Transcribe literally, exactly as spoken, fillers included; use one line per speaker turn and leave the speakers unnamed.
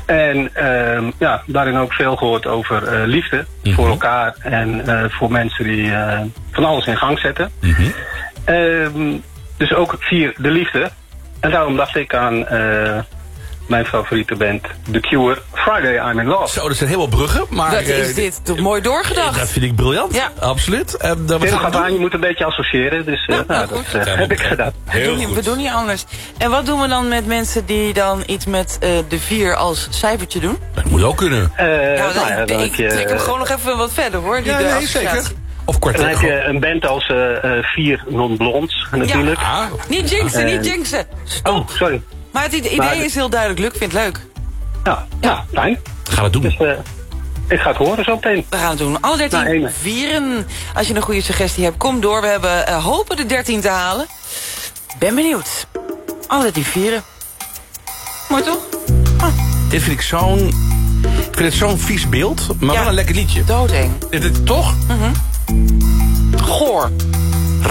En uh, ja, daarin ook veel gehoord over uh, liefde mm-hmm. voor elkaar en uh, voor mensen die uh, van alles in gang zetten. Mm-hmm. Uh, dus ook vier de liefde. En daarom dacht ik aan uh, mijn favoriete band, The Cure, Friday I'm in Love.
Zo, dat zijn helemaal bruggen. Maar,
dat is dit toch mooi doorgedacht.
Dat vind ik briljant, ja. Absoluut. En, uh,
wat gaat aan, je moet een beetje associëren, dus uh, ja, nou, nou, dat uh, heb ik gedaan.
We doen, niet, we doen niet anders. En wat doen we dan met mensen die dan iets met uh, de vier als cijfertje doen?
Dat moet ook kunnen.
Uh, ja, nou, ja, dan ik je, trek hem gewoon nog even wat verder, hoor. Die
ja, nee, zeker.
Of kwartet. Dan heb je een band als uh, uh, vier non-blonds, natuurlijk.
Ja. Niet jinxen, uh, niet jinxen. Stop.
Oh, sorry.
Maar het idee maar, is heel duidelijk. Luc vindt het leuk.
Ja, ja, ja fijn.
Ga het doen.
Dus, uh, ik ga het horen zo meteen.
We gaan het doen. Alle dertien nou, vieren. Als je een goede suggestie hebt, kom door. We hebben uh, hopen de dertien te halen. Ben benieuwd. Alle dertien vieren. Mooi toch?
Ah. Dit vind ik zo'n... Ik vind het zo'n vies beeld, maar ja, wel een lekker liedje.
Doodeng.
Dit, dit, toch?
Mm-hmm. Goor.